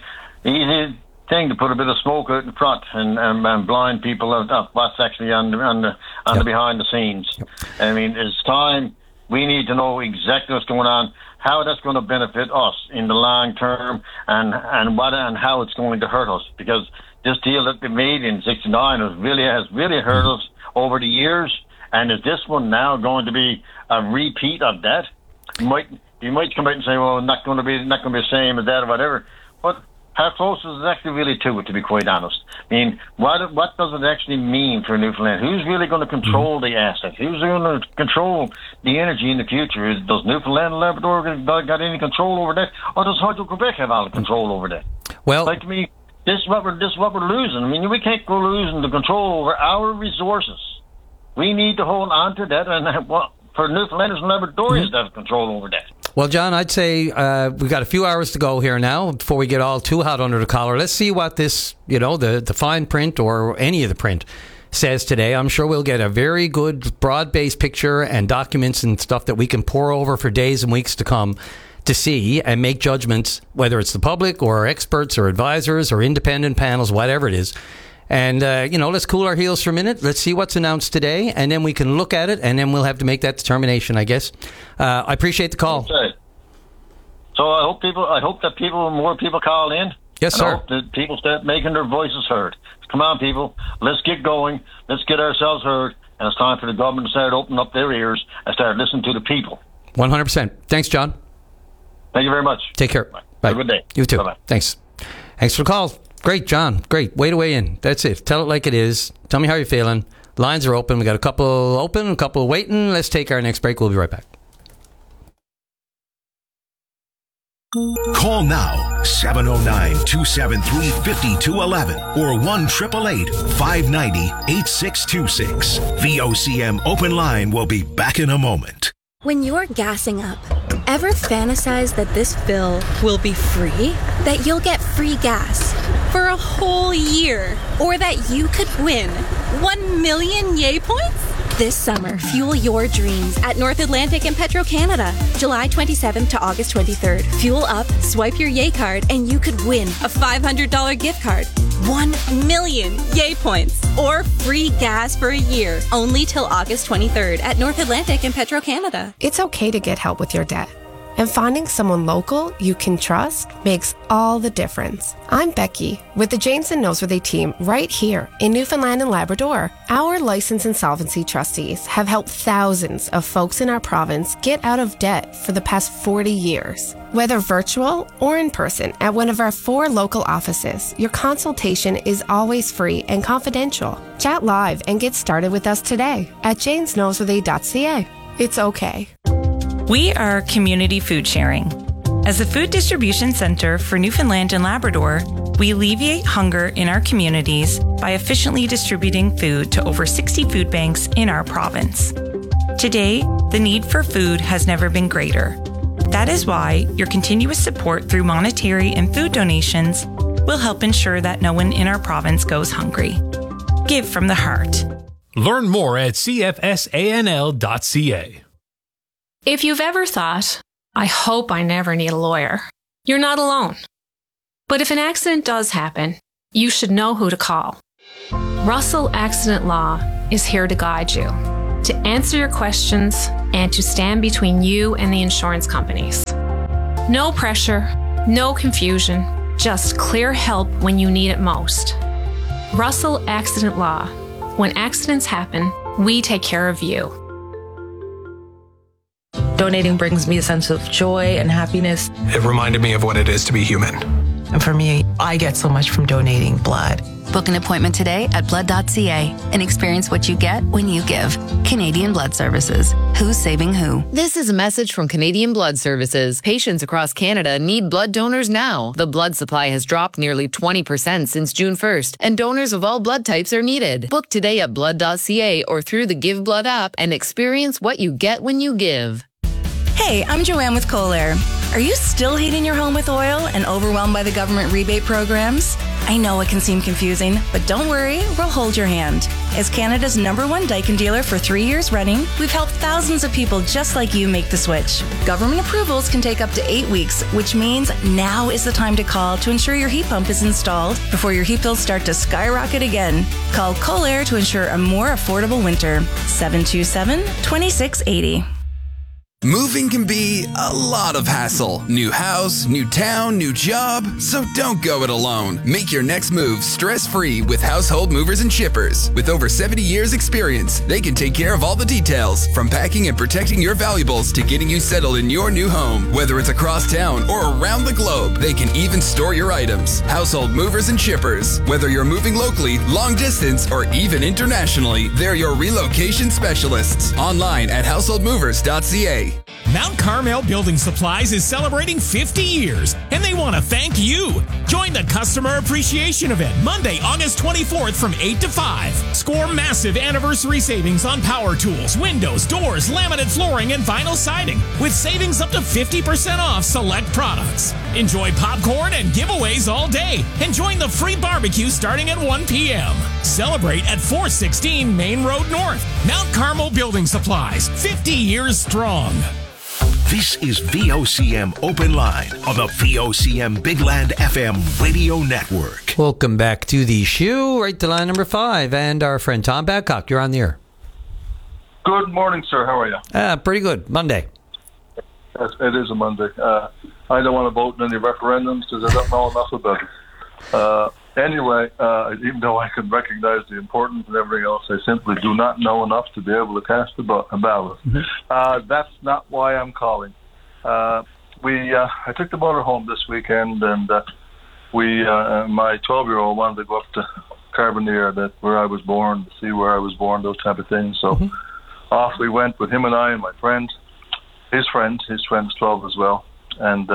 easy thing to put a bit of smoke out in front and blind people of what's actually on the behind the scenes. Yep. I mean, it's time we need to know exactly what's going on, how that's going to benefit us in the long term, and how it's going to hurt us. Because this deal that they made in '69 has really hurt us over the years. And is this one now going to be a repeat of that? You might come out and say, well, not going to be the same as that or whatever. But how close is it actually really to it, to be quite honest? I mean, what does it actually mean for Newfoundland? Who's really going to control the asset? Who's going to control the energy in the future? Does Newfoundland and Labrador got any control over that? Or does Hydro-Quebec have all the control over that? Well, like me, this is what we're losing. I mean, we can't go losing the control over our resources. We need to hold on to that, and for Newfoundlanders and Labradorians to have control over that. Well, John, I'd say we've got a few hours to go here now before we get all too hot under the collar. Let's see what this, the fine print or any of the print says today. I'm sure we'll get a very good broad-based picture and documents and stuff that we can pore over for days and weeks to come to see and make judgments, whether it's the public or experts or advisors or independent panels, whatever it is. And, let's cool our heels for a minute. Let's see what's announced today, and then we can look at it, and then we'll have to make that determination, I guess. I appreciate the call. Okay. So I hope that more people call in. Yes, sir. I hope that people start making their voices heard. Come on, people. Let's get going. Let's get ourselves heard. And it's time for the government to start opening up their ears and start listening to the people. 100%. Thanks, John. Thank you very much. Take care. Bye. Bye. Have a good day. You too. Bye-bye. Thanks for the call. Great, John. Great. Way to weigh in. That's it. Tell it like it is. Tell me how you're feeling. Lines are open. We got a couple open, a couple waiting. Let's take our next break. We'll be right back. Call now, 709-273-5211 or 1-888-590-8626. VOCM Open Line will be back in a moment. When you're gassing up, ever fantasize that this fill will be free? That you'll get free gas for a whole year? Or that you could win 1 million Yay points? This summer, fuel your dreams at North Atlantic and Petro-Canada. July 27th to August 23rd. Fuel up, swipe your Yay card, and you could win a $500 gift card, 1 million Yay points, or free gas for a year. Only till August 23rd at North Atlantic and Petro-Canada. It's okay to get help with your debt. And finding someone local you can trust makes all the difference. I'm Becky with the Janes and Noseworthy team right here in Newfoundland and Labrador. Our licensed insolvency trustees have helped thousands of folks in our province get out of debt for the past 40 years. Whether virtual or in person at one of our 4 local offices, your consultation is always free and confidential. Chat live and get started with us today at janesnoseworthy.ca. It's okay. We are Community Food Sharing. As a food distribution center for Newfoundland and Labrador, we alleviate hunger in our communities by efficiently distributing food to over 60 food banks in our province. Today, the need for food has never been greater. That is why your continuous support through monetary and food donations will help ensure that no one in our province goes hungry. Give from the heart. Learn more at cfsanl.ca. If you've ever thought, I hope I never need a lawyer, you're not alone. But if an accident does happen, you should know who to call. Russell Accident Law is here to guide you, to answer your questions, and to stand between you and the insurance companies. No pressure, no confusion, just clear help when you need it most. Russell Accident Law. When accidents happen, we take care of you. Donating brings me a sense of joy and happiness. It reminded me of what it is to be human. And for me, I get so much from donating blood. Book an appointment today at blood.ca and experience what you get when you give. Canadian Blood Services. Who's saving who? This is a message from Canadian Blood Services. Patients across Canada need blood donors now. The blood supply has dropped nearly 20% since June 1st, and donors of all blood types are needed. Book today at blood.ca or through the Give Blood app and experience what you get when you give. Hey, I'm Joanne with Kohler. Are you still heating your home with oil and overwhelmed by the government rebate programs? I know it can seem confusing, but don't worry, we'll hold your hand. As Canada's #1 Daikin dealer for 3 years running, we've helped thousands of people just like you make the switch. Government approvals can take up to 8 weeks, which means now is the time to call to ensure your heat pump is installed before your heat bills start to skyrocket again. Call Kohler to ensure a more affordable winter. 727-2680. Moving can be a lot of hassle. New house, new town, new job. So don't go it alone. Make your next move stress-free with Household Movers and Shippers. With over 70 years experience, they can take care of all the details, from packing and protecting your valuables to getting you settled in your new home. Whether it's across town or around the globe, they can even store your items. Household Movers and Shippers. Whether you're moving locally, long distance, or even internationally, they're your relocation specialists. Online at householdmovers.ca. Mount Carmel Building Supplies is celebrating 50 years, and they want to thank you. Join the Customer Appreciation Event Monday, August 24th from 8 to 5. Score massive anniversary savings on power tools, windows, doors, laminate flooring, and vinyl siding, with savings up to 50% off select products. Enjoy popcorn and giveaways all day, and join the free barbecue starting at 1 p.m. Celebrate at 416 Main Road North. Mount Carmel Building Supplies, 50 years strong. This is VOCM Open Line on the VOCM Big Land FM radio network. Welcome back to the show, right to line number 5. And our friend Tom Babcock, you're on the air. Good morning, sir. How are you? Pretty good. Monday. Yes, it is a Monday. I don't want to vote in any referendums because I don't know enough about it. Anyway, even though I can recognize the importance and everything else, I simply do not know enough to be able to cast a ballot. Mm-hmm. That's not why I'm calling. I took the motor home this weekend, and my 12-year-old wanted to go up to Carbonear, where I was born, to see where I was born, those type of things. So off we went with him and I and my friend, his friend is 12 as well, and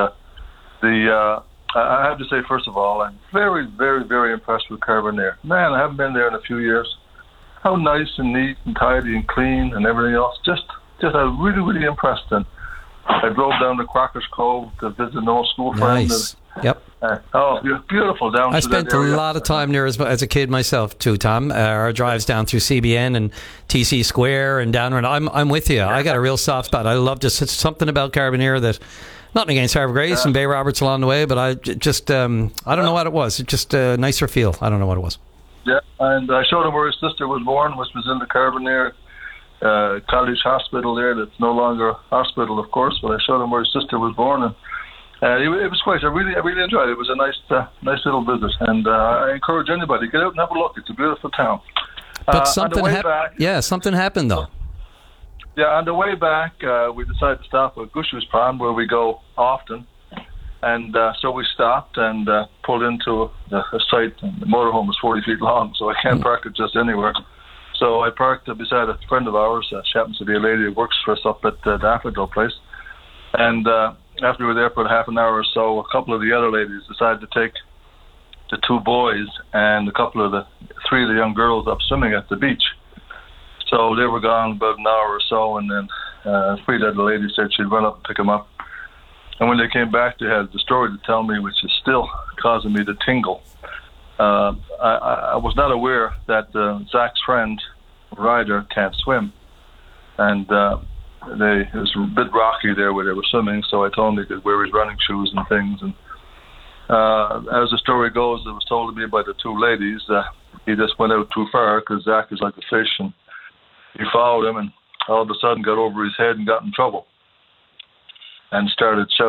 I have to say, first of all, I'm very, very, very impressed with Carbonear. Man, I haven't been there in a few years. How nice and neat and tidy and clean and everything else. Just I'm really, really impressed. And I drove down to Crackers Cove to visit an old school friend. Nice. Yep. Beautiful down I to spent that area. a lot of time there as a kid myself too, Tom. Our drives down through CBN and TC Square and down. I'm with you. I got a real soft spot. I love just something about Carbonear that. Nothing against Harbour Grace and Bay Roberts along the way, but I don't know what it was. It's just a nicer feel. I don't know what it was. Yeah, and I showed him where his sister was born, which was in the Carbonear college hospital there that's no longer a hospital, of course, but I showed him where his sister was born, and it was great. I really enjoyed it. It was a nice little visit, and I encourage anybody, get out and have a look. It's a beautiful town. But something happened though. Yeah, on the way back, we decided to stop at Gushers Pond, where we go often. And so we stopped and pulled into a site. And the motorhome was 40 feet long, so I can't park it just anywhere. So I parked beside a friend of ours. She happens to be a lady who works for us up at the Daffodil Place. And after we were there for half an hour or so, a couple of the other ladies decided to take the two boys and three of the young girls up swimming at the beach. So they were gone about an hour or so, and then three of the ladies said she'd run up and pick them up. And when they came back, they had the story to tell me, which is still causing me to tingle. I was not aware that Zach's friend, Ryder, can't swim. And it was a bit rocky there where they were swimming, so I told him he could wear his running shoes and things. And as the story goes, it was told to me by the two ladies that he just went out too far because Zach is like a fish, and he followed him and all of a sudden got over his head and got in trouble and started shouting.